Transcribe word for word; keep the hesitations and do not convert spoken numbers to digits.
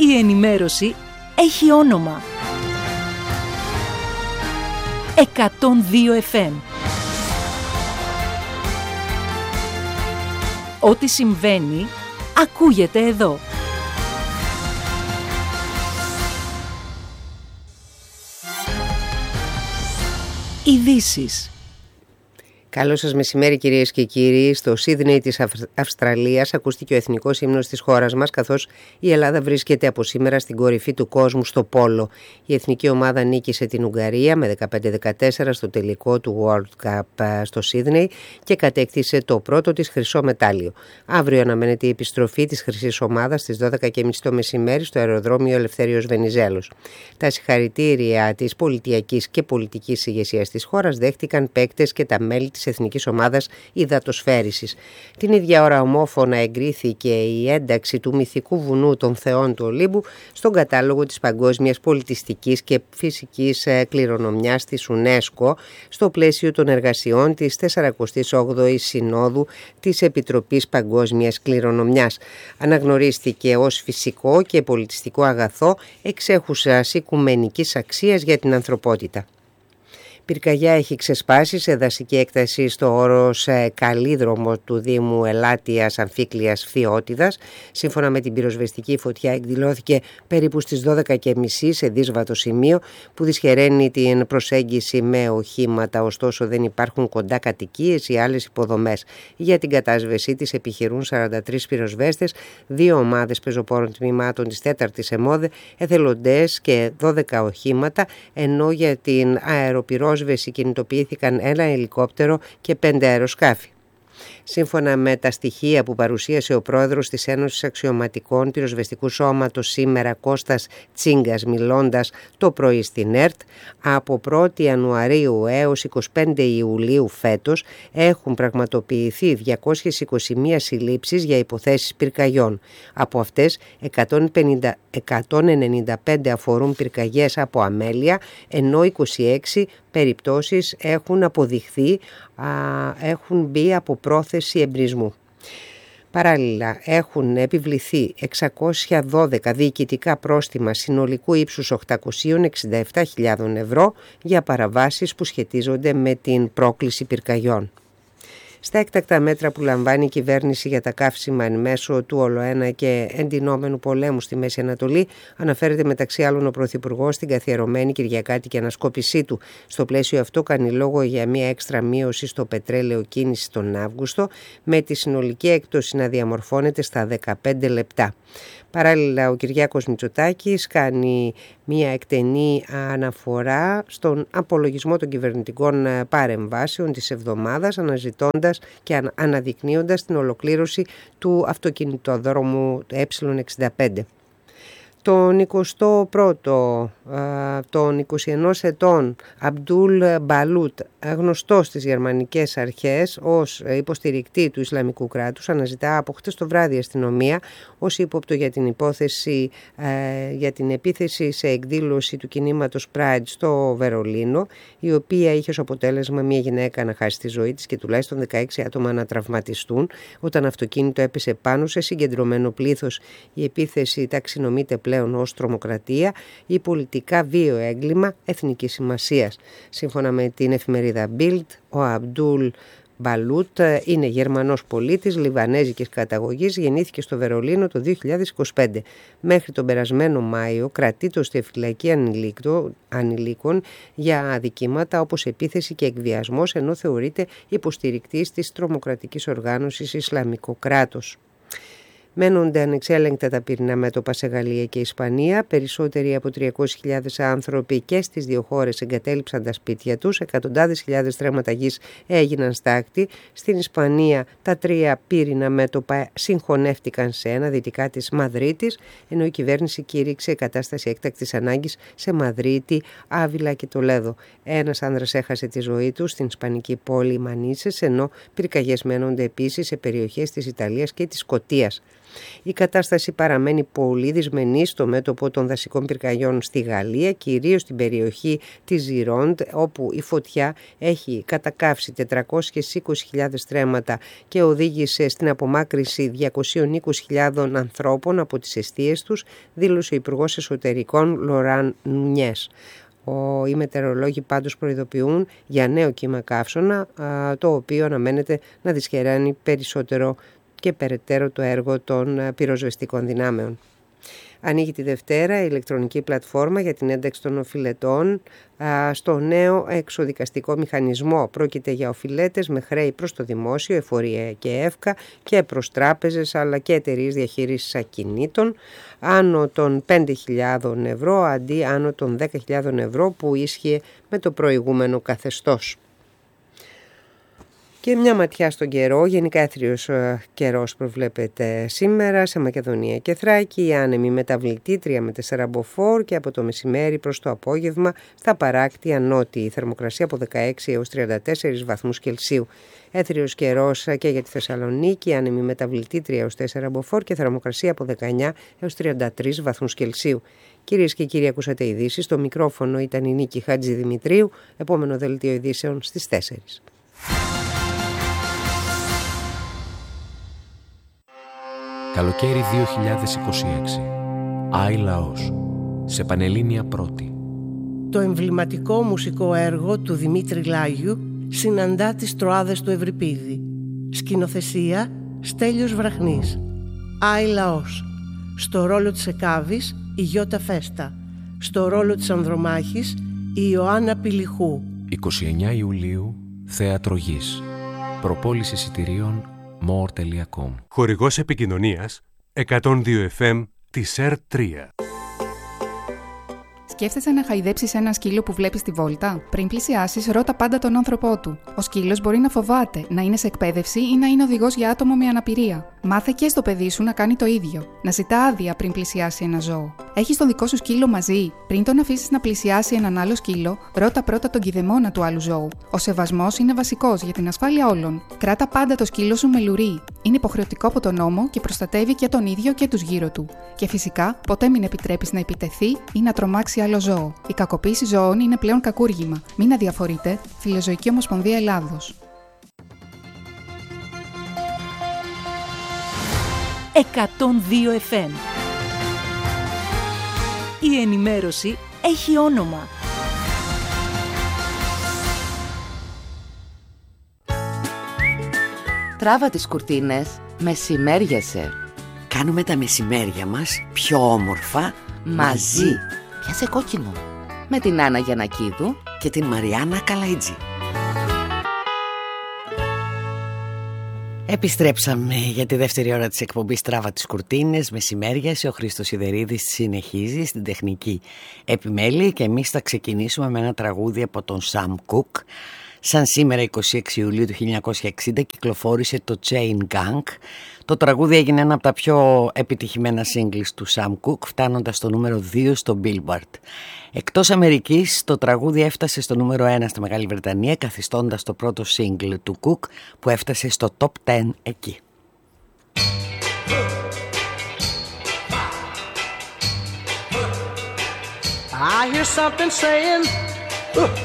η ενημέρωση έχει όνομα. εκατόν δύο εφ εμ. Ό,τι συμβαίνει, ακούγεται εδώ. Ειδήσεις. Καλό σας μεσημέρι κυρίες και κύριοι. Στο Σίδνεϊ της Αυστραλίας ακούστηκε ο εθνικός ύμνος της χώρας μας, καθώς η Ελλάδα βρίσκεται από σήμερα στην κορυφή του κόσμου στο πόλο. Η εθνική ομάδα νίκησε την Ουγγαρία με δεκαπέντε δεκατέσσερα στο τελικό του World Cup στο Σίδνεϊ και κατέκτησε το πρώτο της χρυσό μετάλλιο. Αύριο αναμένεται η επιστροφή της χρυσής ομάδας στις δώδεκα και μισή το μεσημέρι στο αεροδρόμιο Ελευθέριος Βενιζέλος. Τα συγχαρητήρια της πολιτιακής και πολιτικής ηγεσίας της χώρας δέχτηκαν παίκτες και τα μέλη της Εθνικής Ομάδας Υδατοσφαίρισης. Την ίδια ώρα ομόφωνα εγκρίθηκε η ένταξη του μυθικού βουνού των Θεών του Ολύμπου στον κατάλογο της Παγκόσμιας Πολιτιστικής και Φυσικής Κληρονομιάς της UNESCO στο πλαίσιο των εργασιών της σαρανταοκτής όγδοης Συνόδου της Επιτροπής Παγκόσμιας Κληρονομιάς. Αναγνωρίστηκε ως φυσικό και πολιτιστικό αγαθό εξέχουσας οικουμενικής αξίας για την ανθρωπότητα. Πυρκαγιά έχει ξεσπάσει σε δασική έκταση στο όρος Καλίδρομο του Δήμου Ελάτιας Αμφίκλειας Φθιώτιδας. Σύμφωνα με την πυροσβεστική, φωτιά εκδηλώθηκε περίπου στις δώδεκα και μισή σε δύσβατο σημείο που δυσχεραίνει την προσέγγιση με οχήματα, ωστόσο δεν υπάρχουν κοντά κατοικίες ή άλλες υποδομές. Για την κατάσβεσή της επιχειρούν σαράντα τρεις πυροσβέστες, δύο ομάδες πεζοπόρων τμήματων της τέταρτης ΕΜΟΔΕ, εθελοντές και δώδεκα οχήματα, ενώ για την αεροπυρόσβεση κινητοποιήθηκαν ένα ελικόπτερο και πέντε αεροσκάφη. Σύμφωνα με τα στοιχεία που παρουσίασε ο πρόεδρος της Ένωσης Αξιωματικών Πυροσβεστικού Σώματος σήμερα, Κώστας Τσίγκας, μιλώντας το πρωί στην ΕΡΤ, από πρώτη Ιανουαρίου έως εικοστή πέμπτη Ιουλίου φέτος έχουν πραγματοποιηθεί διακόσιες είκοσι μία συλλήψεις για υποθέσεις πυρκαγιών. Από αυτές εκατόν ενενήντα πέντε αφορούν πυρκαγιές από αμέλεια, ενώ είκοσι έξι περιπτώσεις έχουν αποδειχθεί, α, έχουν μπει από πρόθεση εμπρισμού. Παράλληλα, έχουν επιβληθεί εξακόσια δώδεκα διοικητικά πρόστιμα συνολικού ύψους οκτακόσιες εξήντα επτά χιλιάδες ευρώ για παραβάσεις που σχετίζονται με την πρόκληση πυρκαγιών. Στα έκτακτα μέτρα που λαμβάνει η κυβέρνηση για τα καύσιμα εν μέσω του ολοένα και εντυνόμενου πολέμου στη Μέση Ανατολή, αναφέρεται μεταξύ άλλων ο Πρωθυπουργός στην καθιερωμένη κυριακάτικη ανασκόπησή του. Στο πλαίσιο αυτό κάνει λόγο για μια έξτρα μείωση στο πετρέλαιο κίνηση τον Αύγουστο, με τη συνολική έκπτωση να διαμορφώνεται στα δεκαπέντε λεπτά. Παράλληλα, ο Κυριάκος Μητσοτάκης κάνει μια εκτενή αναφορά στον απολογισμό των κυβερνητικών παρεμβάσεων της εβδομάδας, αναζητώντας και αναδεικνύοντας την ολοκλήρωση του αυτοκινητοδρόμου ε εξήντα πέντε. Τον εικοστό πρώτο των είκοσι ενός ετών Αμπτούλ Μπαλούτ, γνωστός στις γερμανικές αρχές ως υποστηρικτή του Ισλαμικού κράτους, αναζητά από χτες το βράδυ αστυνομία ως ύποπτο για την υπόθεση ε, για την επίθεση σε εκδήλωση του κινήματος Pride στο Βερολίνο, η οποία είχε ως αποτέλεσμα μια γυναίκα να χάσει τη ζωή της και τουλάχιστον δεκαέξι άτομα να τραυματιστούν όταν αυτοκίνητο έπεσε πάνω σε συγκεντρωμένο πλήθος. Η επίθεση ταξινομείται πλέον ως τρομοκρατία ή πολιτικά βίαιο έγκλημα εθνικής σημασίας. Σύμφωνα με την εφημερίδα Bild, ο Αμπτούλ Μπαλούτ είναι Γερμανός πολίτης λιβανέζικης καταγωγής, γεννήθηκε στο Βερολίνο το δύο χιλιάδες είκοσι πέντε. Μέχρι τον περασμένο Μάιο κρατείτο στη φυλακή ανηλίκων για αδικήματα όπως επίθεση και εκβιασμός, ενώ θεωρείται υποστηρικτής της τρομοκρατικής οργάνωσης Ισλαμικό κράτος. Μένονται ανεξέλεγκτα τα πυρηνά μέτωπα σε Γαλλία και Ισπανία. Περισσότεροι από τριακόσιες χιλιάδες άνθρωποι και στις δύο χώρες εγκατέλειψαν τα σπίτια τους. Εκατοντάδες χιλιάδες στρέμματα γης έγιναν στάκτη. Στην Ισπανία τα τρία πύρινα μέτωπα συγχωνεύτηκαν σε ένα δυτικά της Μαδρίτης, ενώ η κυβέρνηση κήρυξε κατάσταση έκτακτης ανάγκης σε Μαδρίτη, Άβυλα και Τολέδο. Ένας άνδρας έχασε τη ζωή του στην ισπανική πόλη Μανίσες, ενώ πυρκαγιές μένονται επίσης σε περιοχές της Ιταλίας και της Σκωτίας. Η κατάσταση παραμένει πολύ δυσμενή στο μέτωπο των δασικών πυρκαγιών στη Γαλλία, κυρίως στην περιοχή της Gironde, όπου η φωτιά έχει κατακαύσει τετρακόσιες είκοσι χιλιάδες στρέμματα και οδήγησε στην απομάκρυνση διακόσιες είκοσι χιλιάδες ανθρώπων από τις εστίες τους, δήλωσε ο Υπουργός Εσωτερικών Λοράν Νουνιές. Οι μετεωρολόγοι πάντως προειδοποιούν για νέο κύμα καύσωνα, το οποίο αναμένεται να δυσχεράνει περισσότερο και περαιτέρω το έργο των πυροσβεστικών δυνάμεων. Ανοίγει τη Δευτέρα η ηλεκτρονική πλατφόρμα για την ένταξη των οφειλετών στο νέο εξοδικαστικό μηχανισμό. Πρόκειται για οφειλέτες με χρέη προς το δημόσιο, εφορία και εύκα και προς τράπεζες αλλά και εταιρείες διαχείρισης ακινήτων άνω των πέντε χιλιάδες ευρώ αντί άνω των δέκα χιλιάδες ευρώ που ίσχυε με το προηγούμενο καθεστώς. Και μια ματιά στον καιρό, γενικά έθριος καιρός προβλέπεται σήμερα σε Μακεδονία και Θράκη, άνεμη μεταβλητή τρία με τέσσερα μποφόρ και από το μεσημέρι προς το απόγευμα στα παράκτια νότια, η θερμοκρασία από δεκαέξι έως τριάντα τέσσερις βαθμούς Κελσίου. Έθριος καιρός και για τη Θεσσαλονίκη, άνεμη μεταβλητή τρία έως τέσσερα μποφόρ και θερμοκρασία από δεκαεννιά έως τριάντα τρεις βαθμούς Κελσίου. Κυρίες και κύριοι, ακούσατε ειδήσεις. Στο μικρόφωνο ήταν η Νίκη Χατζηδημητρίου. Επόμενο δελτίο ειδήσεων στις τέσσερις. Καλοκαίρι δύο χιλιάδες είκοσι έξι. Άι Λαός. Σε Πανελλήνια Πρώτη. Το εμβληματικό μουσικό έργο του Δημήτρη Λάγιου συναντά τις Τροάδες του Ευρυπίδη. Σκηνοθεσία Στέλιος Βραχνής. Άι Λαός. Στο ρόλο της Εκάβης η Γιώτα Φέστα. Στο ρόλο της Ανδρομάχης η Ιωάννα Πηλιχού. είκοσι εννέα Ιουλίου, Θέατρο Γης. Προπόληση εισιτηρίων more τελεία com. Χορηγός επικοινωνίας εκατόν δύο εφ εμ της ΕΡ τρία. Σκέφτεσαι να χαϊδέψεις ένα σκύλο που βλέπεις στη βόλτα? Πριν πλησιάσεις, ρώτα πάντα τον άνθρωπό του. Ο σκύλος μπορεί να φοβάται, να είναι σε εκπαίδευση ή να είναι οδηγός για άτομο με αναπηρία. Μάθε και στο παιδί σου να κάνει το ίδιο. Να ζητά άδεια πριν πλησιάσει ένα ζώο. Έχεις τον δικό σου σκύλο μαζί? Πριν τον αφήσεις να πλησιάσει έναν άλλο σκύλο, ρώτα πρώτα τον κηδεμόνα του άλλου ζώου. Ο σεβασμός είναι βασικός για την ασφάλεια όλων. Κράτα πάντα το σκύλο σου με λουρί. Είναι υποχρεωτικό από τον νόμο και προστατεύει και τον ίδιο και τους γύρω του. Και φυσικά, ποτέ μην επιτρέπεις να επιτεθεί ή να τρομάξει άλλο ζώο. Η κακοποίηση ζώων είναι πλέον κακούργημα. Μην αδιαφορείτε. Φιλοζωική Ομοσπονδία Ελλάδος. εκατόν δύο εφ εμ. Η ενημέρωση έχει όνομα. Τράβα τις κουρτίνες, μεσημέριασε. Κάνουμε τα μεσημέρια μας πιο όμορφα μαζί. Πιάσε κόκκινο. Με την Άννα Γιαννακίδου και την Μαριάννα Καλαϊτζή. Επιστρέψαμε για τη δεύτερη ώρα της εκπομπής Τράβα τις κουρτίνες, μεσημέριασε. Ο Χρήστος Σιδερίδης συνεχίζει στην τεχνική επιμέλεια και εμείς θα ξεκινήσουμε με ένα τραγούδι από τον Sam Cooke. Σαν σήμερα εικοστή έκτη Ιουλίου του χίλια εννιακόσια εξήντα κυκλοφόρησε το Chain Gang. Το τραγούδι έγινε ένα από τα πιο επιτυχημένα singles του Sam Cooke, φτάνοντας στο νούμερο δύο στο Billboard. Εκτός Αμερικής, το τραγούδι έφτασε στο νούμερο ένα στη Μεγάλη Βρετανία, καθιστώντας το πρώτο single του Cooke που έφτασε στο top δέκα εκεί. I hear something saying, uh,